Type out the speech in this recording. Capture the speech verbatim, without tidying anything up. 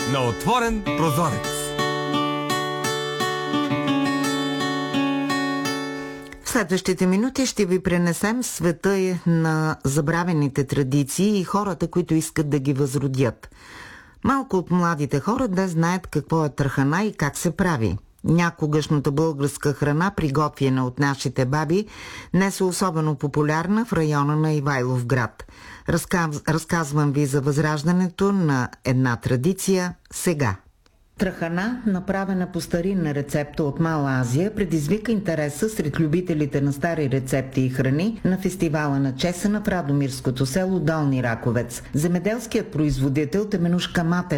на отворен прозорец. В следващите минути ще ви пренесем в света на забравените традиции и хората, които искат да ги възродят. Малко от младите хора днес знаят какво е трахана и как се прави. Някогашната българска храна, приготвена от нашите баби, днес е особено популярна в района на Ивайловград. Разказ... Разказвам ви за възраждането на една традиция сега. Трахана, направена по старинна рецепта от Мала Азия, предизвика интереса сред любителите на стари рецепти и храни на фестивала на чесъна в радомирското село Долни Раковец. Земеделският производител Теменуш Каматев